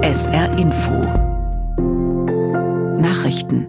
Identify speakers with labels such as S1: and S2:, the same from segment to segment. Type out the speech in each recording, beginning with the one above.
S1: SR Info Nachrichten.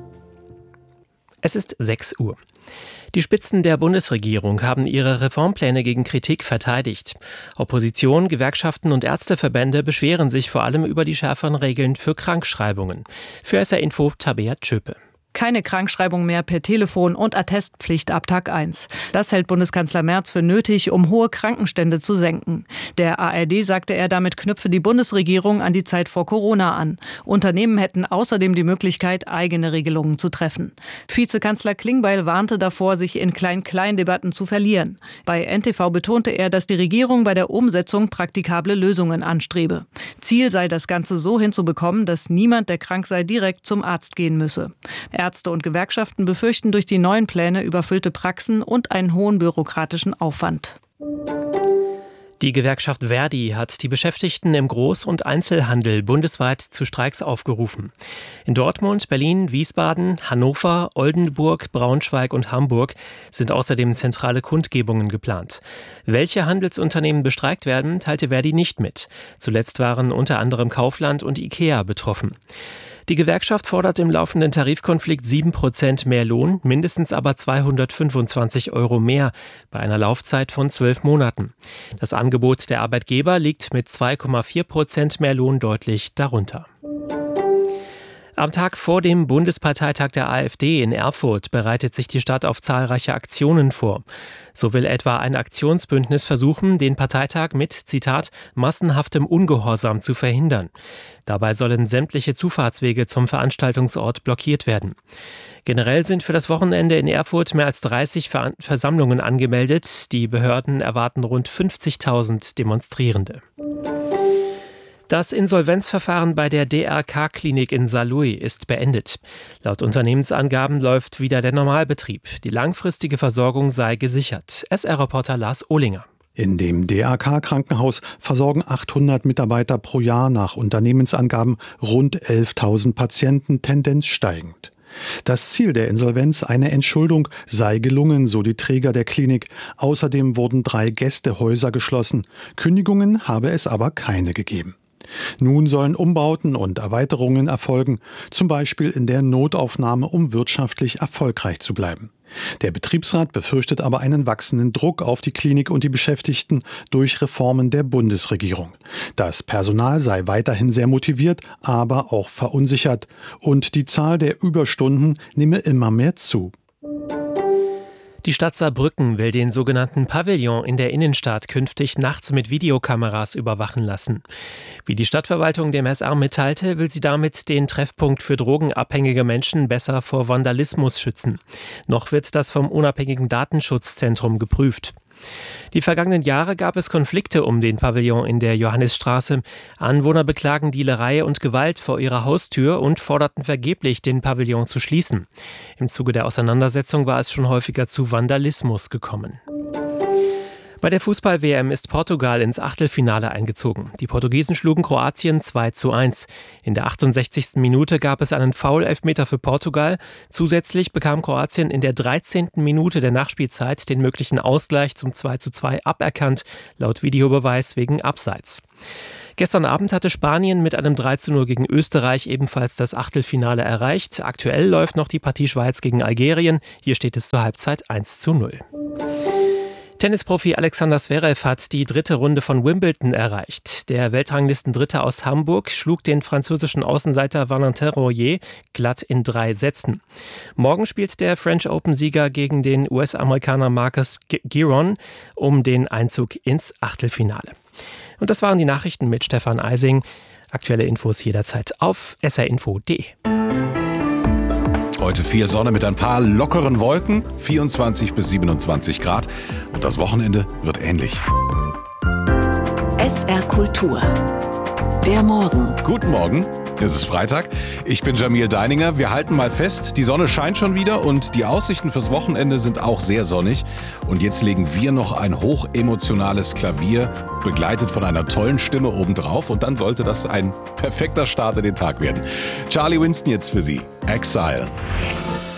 S2: Es ist 6 Uhr. Die Spitzen der Bundesregierung haben ihre Reformpläne gegen Kritik verteidigt. Opposition, Gewerkschaften und Ärzteverbände beschweren sich vor allem über die schärferen Regeln für Krankschreibungen. Für SR Info Tabea Tschöpe.
S3: Keine Krankschreibung mehr per Telefon und Attestpflicht ab Tag 1. Das hält Bundeskanzler Merz für nötig, um hohe Krankenstände zu senken. Der ARD sagte er, damit knüpfe die Bundesregierung an die Zeit vor Corona an. Unternehmen hätten außerdem die Möglichkeit, eigene Regelungen zu treffen. Vizekanzler Klingbeil warnte davor, sich in Klein-Klein-Debatten zu verlieren. Bei NTV betonte er, dass die Regierung bei der Umsetzung praktikable Lösungen anstrebe. Ziel sei, das Ganze so hinzubekommen, dass niemand, der krank sei, direkt zum Arzt gehen müsse. Ärzte und Gewerkschaften befürchten durch die neuen Pläne überfüllte Praxen und einen hohen bürokratischen Aufwand.
S2: Die Gewerkschaft ver.di hat die Beschäftigten im Groß- und Einzelhandel bundesweit zu Streiks aufgerufen. In Dortmund, Berlin, Wiesbaden, Hannover, Oldenburg, Braunschweig und Hamburg sind außerdem zentrale Kundgebungen geplant. Welche Handelsunternehmen bestreikt werden, teilte ver.di nicht mit. Zuletzt waren unter anderem Kaufland und IKEA betroffen. Die Gewerkschaft fordert im laufenden Tarifkonflikt 7% mehr Lohn, mindestens aber 225 € mehr bei einer Laufzeit von 12 Monaten. Das Angebot der Arbeitgeber liegt mit 2,4% mehr Lohn deutlich darunter. Am Tag vor dem Bundesparteitag der AfD in Erfurt bereitet sich die Stadt auf zahlreiche Aktionen vor. So will etwa ein Aktionsbündnis versuchen, den Parteitag mit, Zitat, massenhaftem Ungehorsam zu verhindern. Dabei sollen sämtliche Zufahrtswege zum Veranstaltungsort blockiert werden. Generell sind für das Wochenende in Erfurt mehr als 30 Versammlungen angemeldet. Die Behörden erwarten rund 50.000 Demonstrierende. Das Insolvenzverfahren bei der DRK-Klinik in Saarlouis ist beendet. Laut Unternehmensangaben läuft wieder der Normalbetrieb. Die langfristige Versorgung sei gesichert. SR-Reporter Lars Ohlinger.
S4: In dem DRK-Krankenhaus versorgen 800 Mitarbeiter pro Jahr nach Unternehmensangaben rund 11.000 Patienten, Tendenz steigend. Das Ziel der Insolvenz, eine Entschuldung, sei gelungen, so die Träger der Klinik. Außerdem wurden 3 Gästehäuser geschlossen. Kündigungen habe es aber keine gegeben. Nun sollen Umbauten und Erweiterungen erfolgen, zum Beispiel in der Notaufnahme, um wirtschaftlich erfolgreich zu bleiben. Der Betriebsrat befürchtet aber einen wachsenden Druck auf die Klinik und die Beschäftigten durch Reformen der Bundesregierung. Das Personal sei weiterhin sehr motiviert, aber auch verunsichert. Und die Zahl der Überstunden nehme immer mehr zu.
S2: Die Stadt Saarbrücken will den sogenannten Pavillon in der Innenstadt künftig nachts mit Videokameras überwachen lassen. Wie die Stadtverwaltung dem SR mitteilte, will sie damit den Treffpunkt für drogenabhängige Menschen besser vor Vandalismus schützen. Noch wird das vom unabhängigen Datenschutzzentrum geprüft. Die vergangenen Jahre gab es Konflikte um den Pavillon in der Johannisstraße. Anwohner beklagen Dealerei und Gewalt vor ihrer Haustür und forderten vergeblich, den Pavillon zu schließen. Im Zuge der Auseinandersetzung war es schon häufiger zu Vandalismus gekommen. Bei der Fußball-WM ist Portugal ins Achtelfinale eingezogen. Die Portugiesen schlugen Kroatien 2:1. In der 68. Minute gab es einen Foul-Elfmeter für Portugal. Zusätzlich bekam Kroatien in der 13. Minute der Nachspielzeit den möglichen Ausgleich zum 2:2 aberkannt, laut Videobeweis wegen Abseits. Gestern Abend hatte Spanien mit einem 3:0 gegen Österreich ebenfalls das Achtelfinale erreicht. Aktuell läuft noch die Partie Schweiz gegen Algerien. Hier steht es zur Halbzeit 1:0. Tennisprofi Alexander Zverev hat die 3. Runde von Wimbledon erreicht. Der Weltranglistendritte aus Hamburg schlug den französischen Außenseiter Valentin Royer glatt in 3 Sätzen. Morgen spielt der French Open-Sieger gegen den US-Amerikaner Marcus Giron um den Einzug ins Achtelfinale. Und das waren die Nachrichten mit Stefan Eising. Aktuelle Infos jederzeit auf srinfo.de.
S5: Heute viel Sonne mit ein paar lockeren Wolken, 24 bis 27 Grad. Und das Wochenende wird ähnlich.
S1: SR Kultur. Der Morgen.
S5: Guten Morgen. Es ist Freitag. Ich bin Jamil Deininger. Wir halten mal fest, die Sonne scheint schon wieder und die Aussichten fürs Wochenende sind auch sehr sonnig. Und jetzt legen wir noch ein hochemotionales Klavier, begleitet von einer tollen Stimme obendrauf. Und dann sollte das ein perfekter Start in den Tag werden. Charlie Winston jetzt für Sie. Exile.